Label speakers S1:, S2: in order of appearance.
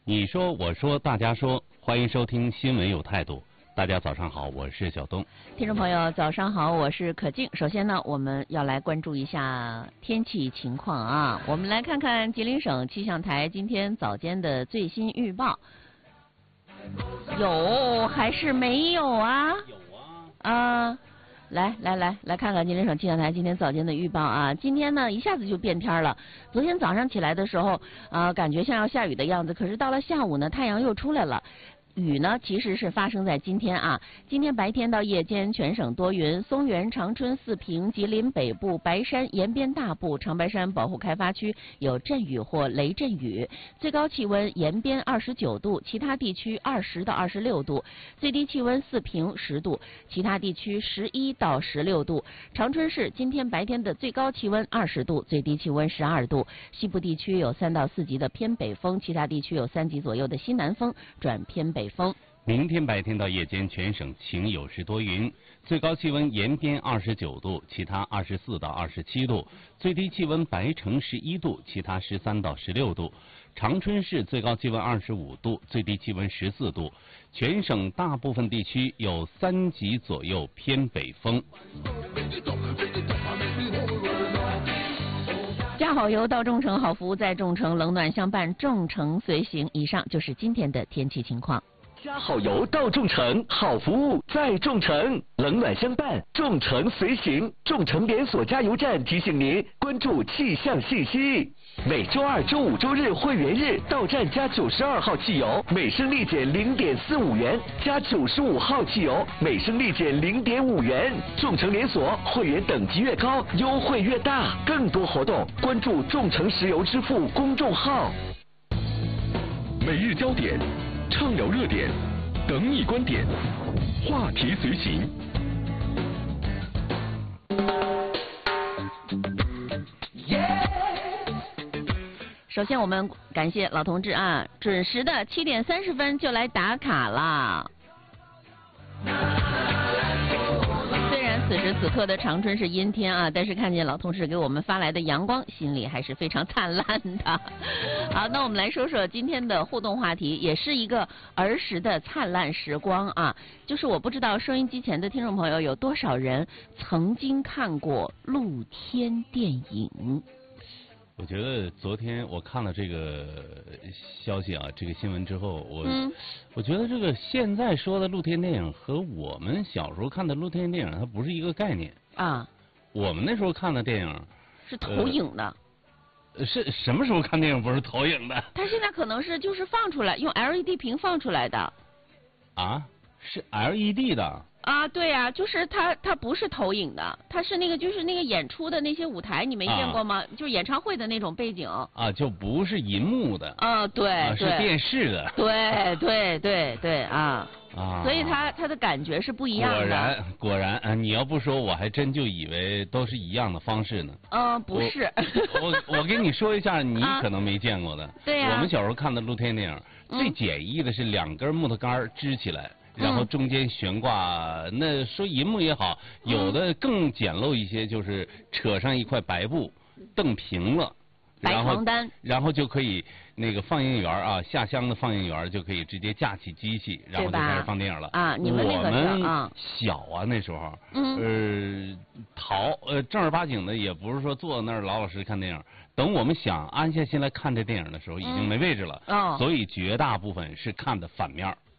S1: 你说我说大家说，欢迎收听新闻有态度。大家早上好，我是小东。
S2: 听众朋友早上好，我是可静。首先呢，我们要来关注一下天气情况啊。我们来看看吉林省气象台今天早间的最新预报。有还是没有啊？有啊。来看看吉林省气象台今天早间的预报啊。今天呢一下子就变天了。昨天早上起来的时候感觉像要下雨的样子，可是到了下午呢，太阳又出来了。雨呢其实是发生在今天啊。今天白天到夜间全省多云，松原、长春、四平、吉林北部、白山、延边大部、长白山保护开发区有阵雨或雷阵雨。最高气温延边29度，其他地区20到26度；最低气温四平10度，其他地区11到16度。长春市今天白天的最高气温20度，最低气温12度。西部地区有3到4级的偏北风，其他地区有3级左右的西南风转偏北风。
S1: 明天白天到夜间全省晴有时多云，最高气温延边29度，其他24到27度；最低气温白城11度，其他13到16度。长春市最高气温25度，最低气温14度。全省大部分地区有3级左右偏北风。
S2: 加好油到众诚，好服务在众诚，冷暖相伴，众诚随行。以上就是今天的天气情况。
S3: 加好油到众诚，好服务在众诚，冷暖相伴，众诚随行。众诚连锁加油站提醒您关注气象信息。每周二、周五、周日会员日到站加92号汽油，每升力减0.45元；加95号汽油，每升力减0.5元。众诚连锁会员等级越高，优惠越大。更多活动关注众诚石油支付公众号。每日焦点，畅聊热点，等你观点，话题随行。
S2: 首先我们感谢老同志啊，准时的7点30分就来打卡了。虽然此时此刻的长春是阴天啊，但是看见老同志给我们发来的阳光，心里还是非常灿烂的。好，那我们来说说今天的互动话题，也是一个儿时的灿烂时光啊。就是我不知道收音机前的听众朋友有多少人曾经看过露天电影。
S1: 我觉得昨天我看了这个消息啊，这个新闻之后，我觉得这个现在说的露天电影和我们小时候看的露天电影它不是一个概念
S2: 啊。
S1: 我们那时候看的电影
S2: 是投影的。
S1: 是什么时候看电影不是投影的？
S2: 它现在可能是就是放出来，用 LED 屏放出来的。
S1: 啊，是 LED 的。
S2: 啊，对呀，就是它不是投影的，它是那个就是那个演出的那些舞台，你没见过吗？就是演唱会的那种背景。啊，
S1: 就不是银幕的。
S2: 啊，对，
S1: 是电视的。
S2: 对啊。所以它的感觉是不一样的。
S1: 果然啊，你要不说我还真就以为都是一样的方式呢。
S2: 不是。
S1: 我跟你说一下，你可能没见过的。
S2: 对呀。
S1: 我们小时候看的露天电影，最简易的是2根木头杆支起来。然后中间悬挂，那说银幕也好，有的更简陋一些，就是扯上一块白布，蹬平了，
S2: 白床单，
S1: 然后就可以那个放映员啊，下乡的放映员就可以直接架起机器，然后就开始放电影了。
S2: 啊，你们那个是啊，
S1: 小啊那时候，正儿八经的也不是说坐在那儿老老实实看电影。等我们想安下心来看这电影的时候，已经没位置了。所以绝大部分是看的反面。